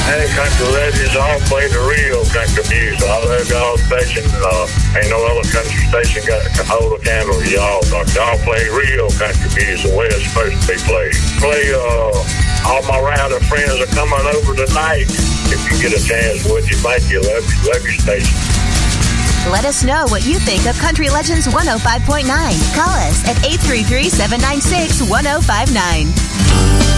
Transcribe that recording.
Hey, country legends all play the real country music. I love y'all station. Ain't no other country station got to hold a candle to y'all. Y'all play real country music the way it's supposed to be played. Play, all my router friends are coming over tonight. If you get a chance, would you? Thank you. Love your station. Let us know what you think of Country Legends 105.9. Call us at 833-796-1059.